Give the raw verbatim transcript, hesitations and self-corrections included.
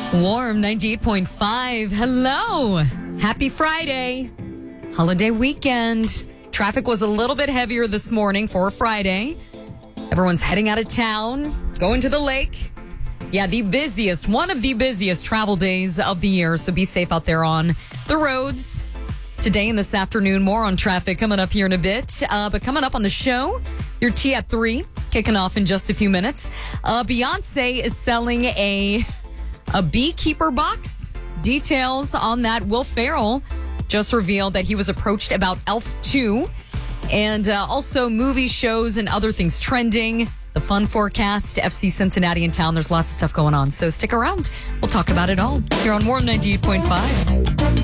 Warm ninety-eight point five. Hello. Happy Friday. Holiday weekend. Traffic was a little bit heavier this morning for a Friday. Everyone's heading out of town, going to the lake. Yeah, the busiest, one of the busiest travel days of the year. So be safe out there on the roads. Today and this afternoon, more on traffic coming up here in a bit. Uh, but coming up on the show, your tea at three, kicking off in just a few minutes. Uh, Beyonce is selling a, a beekeeper box. Details on that. Will Ferrell just revealed that he was approached about Elf two. And uh, also movie shows and other things trending. The fun forecast, F C Cincinnati in town. There's lots of stuff going on. So stick around. We'll talk about it all here on Warm ninety-eight point five.